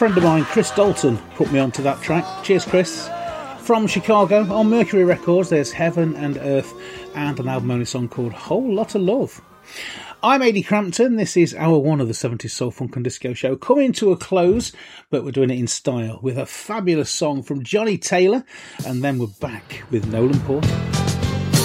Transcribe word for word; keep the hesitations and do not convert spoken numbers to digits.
friend of mine, Chris Dalton, put me onto that track. Cheers, Chris. From Chicago, on Mercury Records, there's Heaven and Earth and an album-only song called Whole Lotta Love. I'm Ady Crampton. This is hour one of the seventies Soul, Funk and Disco show, coming to a close, but we're doing it in style with a fabulous song from Johnny Taylor, and then we're back with Nolan Porter.